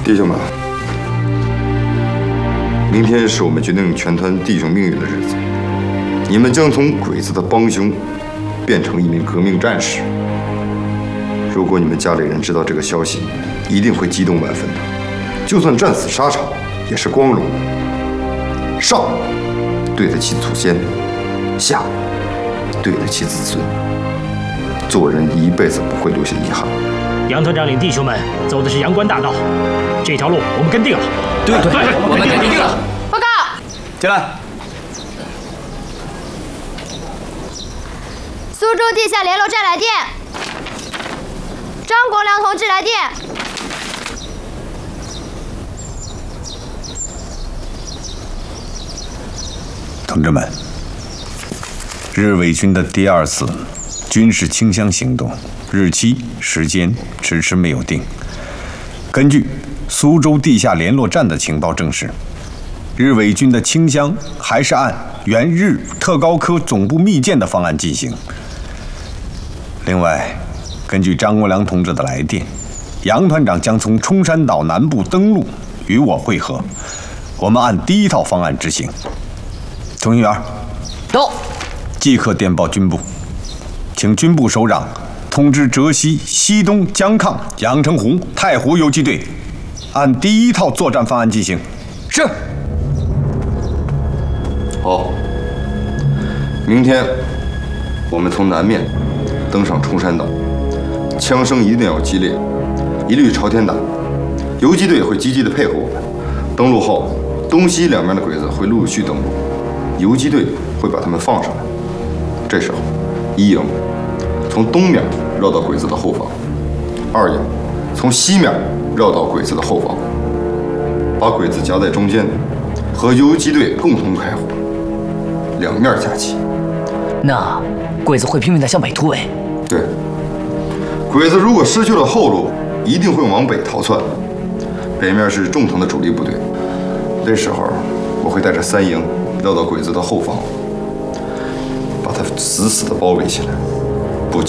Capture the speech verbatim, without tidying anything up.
弟兄们，明天是我们决定全团弟兄命运的日子。你们将从鬼子的帮凶变成一名革命战士。如果你们家里人知道这个消息，一定会激动万分的。就算战死沙场，也是光荣的。上，对得起祖先；下，对得起子孙。做人一辈子不会留下遗憾。 杨团长领弟兄们走的是阳关大道，这条路我们跟定了。 对对，我们跟定了。 报告， 进来。 苏州地下联络站来电，张国良同志来电。 同志们，日伪军的第二次军事清乡行动日期、时间迟迟没有定。根据苏州地下联络站的情报证实，日伪军的清乡还是按原日特高科总部密件的方案进行。另外，根据张国良同志的来电，杨团长将从冲山岛南部登陆与我会合，我们按第一套方案执行。通讯员， 到， 即刻电报军部，请军部首长通知浙西、西东、江抗、阳澄湖、太湖游击队，按第一套作战方案进行。 是。 好，明天我们从南面登上冲山岛，枪声一定要激烈，一律朝天打。游击队会积极的配合我们。登陆后，东西两面的鬼子会陆续登陆，游击队会把他们放上来。这时候，一营从东面绕到鬼子的后方，二营从西面绕到鬼子的后方，把鬼子夹在中间，和游击队共同开火，两面夹击。 那鬼子会拼命地向北突围。 对，鬼子如果失去了后路，一定会往北逃窜。北面是重藤的主力部队，这时候我会带着三营绕到鬼子的后方，把他死死地包围起来。